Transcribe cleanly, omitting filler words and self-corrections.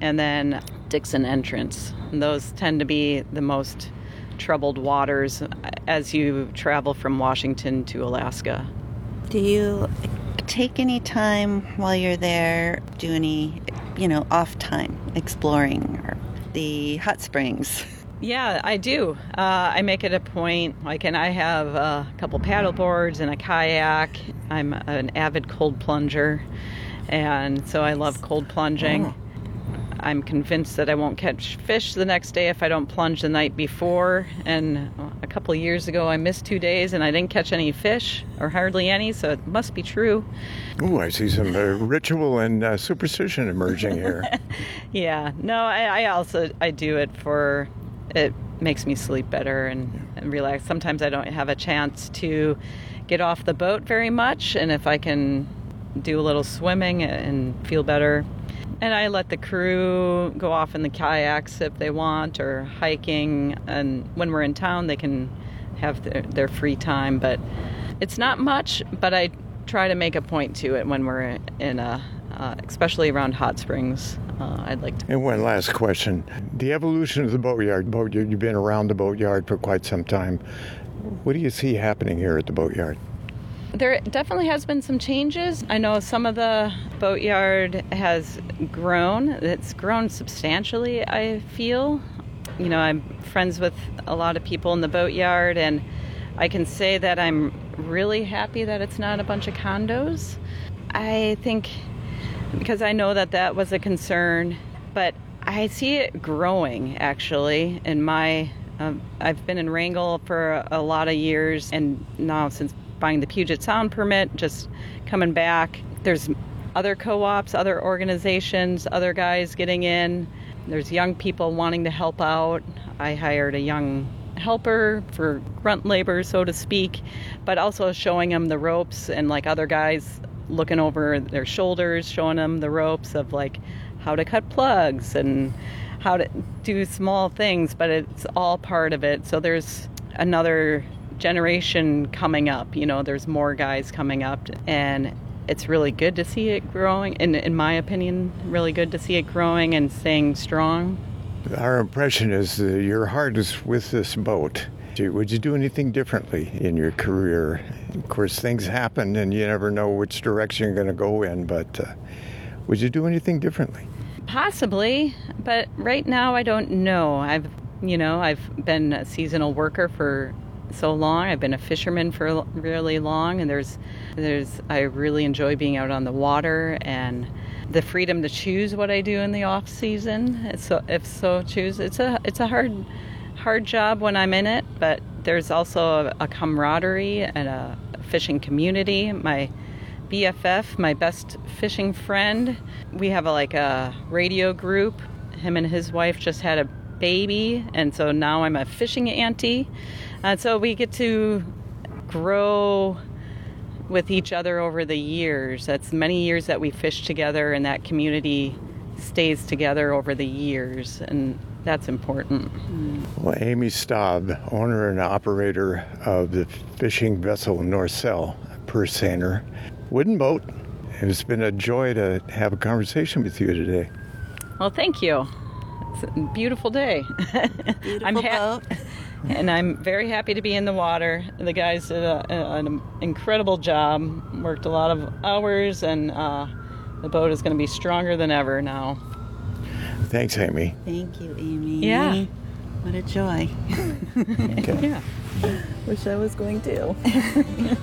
and then Dixon Entrance. And those tend to be the most troubled waters as you travel from Washington to Alaska. Do you take any time while you're there, do any, off time exploring or the hot springs? Yeah, I do. I make it a point, and I have a couple paddle boards and a kayak. I'm an avid cold plunger, and so I love cold plunging. Oh. I'm convinced that I won't catch fish the next day if I don't plunge the night before. And a couple of years ago, I missed 2 days and I didn't catch any fish, or hardly any, so it must be true. Oh, I see some ritual and superstition emerging here. Yeah. No, I do it for, it makes me sleep better and relax. Sometimes I don't have a chance to get off the boat very much, and if I can do a little swimming and feel better. And I let the crew go off in the kayaks if they want, or hiking. And when we're in town, they can have their free time. But it's not much, but I try to make a point to it when we're in especially around hot springs. I'd like to. And one last question. The evolution of the boatyard. You've been around the boatyard for quite some time. What do you see happening here at the boatyard? There definitely has been some changes. I know some of the boatyard has grown. It's grown substantially, I feel. I'm friends with a lot of people in the boatyard, and I can say that I'm really happy that it's not a bunch of condos. I think, because I know that was a concern, but I see it growing, actually. I've been in Wrangell for a lot of years, and now since buying the Puget Sound permit, just coming back. There's other co-ops, other organizations, other guys getting in. There's young people wanting to help out. I hired a young helper for grunt labor, so to speak, but also showing them the ropes, and other guys looking over their shoulders, showing them the ropes of how to cut plugs and how to do small things, but it's all part of it. So there's another generation coming up. There's more guys coming up, and it's really good to see it growing. In my opinion, really good to see it growing and staying strong. Our impression is that your heart is with this boat. Would you do anything differently in your career? Of course, things happen and you never know which direction you're going to go in, but would you do anything differently? Possibly, but right now I don't know. I've been a seasonal worker for so long. I've been a fisherman for really long, and I really enjoy being out on the water and the freedom to choose what I do in the off season. So if so choose, it's a hard job when I'm in it, but there's also a camaraderie and a fishing community. My BFF, my best fishing friend, we have a radio group. Him and his wife just had a baby, and so now I'm a fishing auntie. So we get to grow with each other over the years. That's many years that we fish together, and that community stays together over the years, and that's important. Well, Amy Staub, owner and operator of the fishing vessel Norcel, Purse Seiner, wooden boat. It's been a joy to have a conversation with you today. Well, thank you. It's a beautiful day. Beautiful boat. And I'm very happy to be in the water. The guys did an incredible job, worked a lot of hours, and the boat is going to be stronger than ever now. Thanks, Amy. Thank you, Amy. Yeah. What a joy. Okay. Yeah. Wish I was going too.